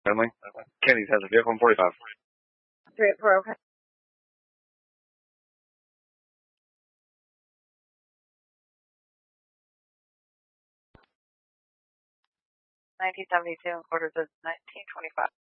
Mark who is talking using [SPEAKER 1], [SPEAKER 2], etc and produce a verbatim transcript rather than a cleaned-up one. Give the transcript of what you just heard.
[SPEAKER 1] Friendly. Kenny's has a vehicle in forty-five.
[SPEAKER 2] three eight four, okay. nineteen seventy-two, quarter to nineteen twenty-five.